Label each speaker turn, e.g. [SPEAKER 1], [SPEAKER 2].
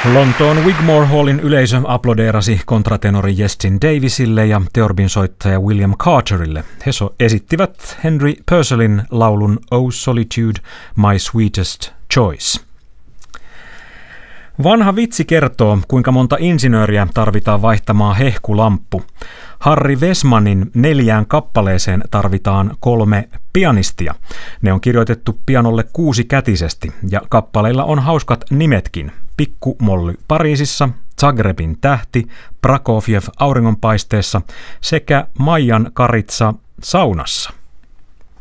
[SPEAKER 1] Lontoon Wigmore Hallin yleisö aplodeerasi kontratenori Justin Davisille ja teorbinsoittaja William Carterille. He esittivät Henry Purcellin laulun Oh Solitude, My Sweetest Choice. Vanha vitsi kertoo, kuinka monta insinööriä tarvitaan vaihtamaan hehkulamppu. Harry Wesmanin 4 kappaleeseen tarvitaan 3 pianistia. Ne on kirjoitettu pianolle 6-kätisesti ja kappaleilla on hauskat nimetkin. Pikku Molly Pariisissa, Zagrebin tähti, Prokofjev auringonpaisteessa sekä Maijan Karitsa saunassa.